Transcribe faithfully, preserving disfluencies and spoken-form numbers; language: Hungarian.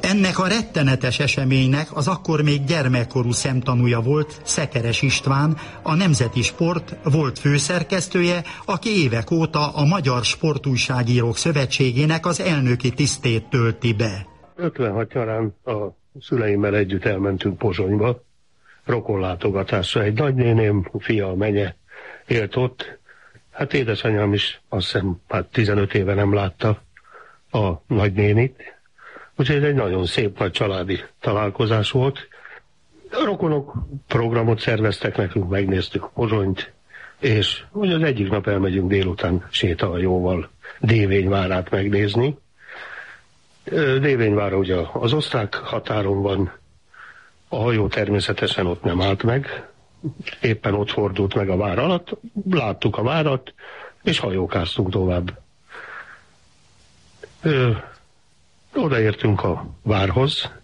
Ennek a rettenetes eseménynek az akkor még gyermekkorú szemtanúja volt Szekeres István, a Nemzeti Sport volt főszerkesztője, aki évek óta a Magyar Sportújságírók Szövetségének az elnöki tisztét tölti be. ötvenhat nyarán a szüleimmel együtt elmentünk Pozsonyba, rokonlátogatásra. Egy nagynéném, fia, a menye élt ott. Hát édesanyám is azt hiszem hát tizenöt éve nem látta a nagynénit. Úgyhogy ez egy nagyon szép nagy családi találkozás volt. A rokonok programot szerveztek nekünk, megnéztük Pozsonyt, és ugye az egyik nap elmegyünk délután sétahajóval Dévényvárát megnézni. Dévényvára ugye az osztrák határon van, a hajó természetesen ott nem állt meg, éppen ott fordult meg a vár alatt, láttuk a várat, és hajókáztunk tovább. Ö, odaértünk a várhoz,